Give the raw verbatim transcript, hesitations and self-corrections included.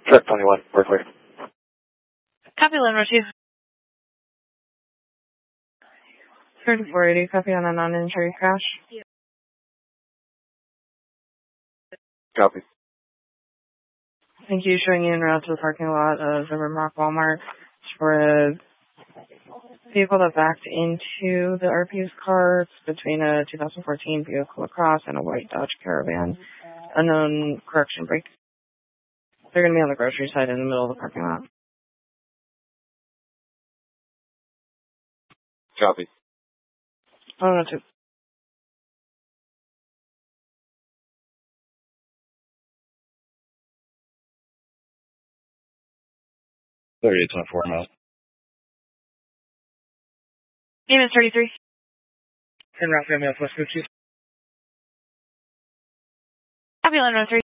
Truck twenty-one, Berkeley. Copy, Limo two. thirty-four eighty, copy on a non-injury crash. Copy. Thank you. Showing you en route to the parking lot of the Rimrock Walmart for a vehicle that backed into the R P's car. It's between a two thousand fourteen Buick LaCrosse and a white Dodge Caravan. Unknown correction brake. They're going to be on the grocery side in the middle of the parking lot. Copy. Oh, no, two. thirty-eight twenty-four miles. Name thirty-three. En route, family, West Gucci. Copy, Limo three.